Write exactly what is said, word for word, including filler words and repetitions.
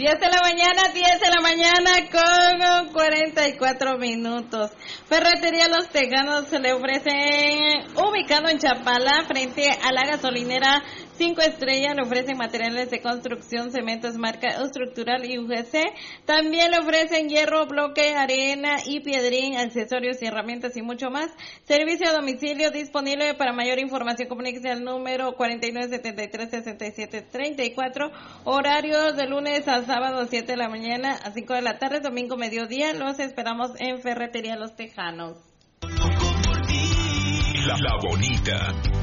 diez de la mañana, diez de la mañana con cuarenta y cuatro minutos. Ferretería Los Tejanos se le ofrecen, ubicado en Chapala, frente a la gasolinera cinco estrellas, le ofrecen materiales de construcción, cementos, marca estructural y U G C. También le ofrecen hierro, bloque, arena y piedrín, accesorios y herramientas y mucho más. Servicio a domicilio disponible. Para mayor información comuníquese al número cuarenta y nueve setenta y tres sesenta y siete treinta y cuatro. Horarios de lunes a sábado, siete de la mañana a cinco de la tarde, domingo mediodía. Los esperamos en Ferretería Los Tejanos. La, la bonita.